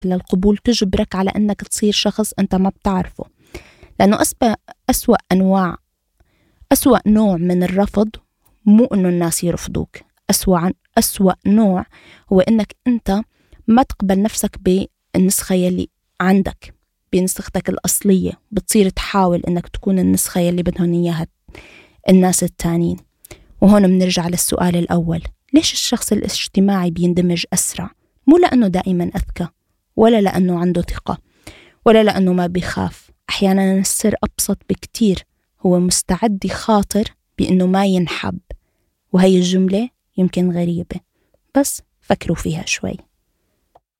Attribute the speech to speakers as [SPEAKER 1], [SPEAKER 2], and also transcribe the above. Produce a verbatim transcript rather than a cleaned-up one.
[SPEAKER 1] للقبول تجبرك على أنك تصير شخص أنت ما بتعرفه. لأنه أسوأ أنواع أسوأ نوع من الرفض مو أنه الناس يرفضوك، أسوأ, أسوأ نوع هو أنك أنت ما تقبل نفسك بالنسخة يلي عندك، بنسختك الأصلية، بتصير تحاول أنك تكون النسخة يلي بدهم إياها الناس التانين. وهون بنرجع للسؤال الأول، ليش الشخص الاجتماعي بيندمج أسرع؟ مو لأنه دائما أذكى، ولا لأنه عنده ثقة، ولا لأنه ما بيخاف. أحيانا السر أبسط بكتير، هو مستعد يخاطر بأنه ما ينحب. وهي الجملة يمكن غريبة، بس فكروا فيها شوي.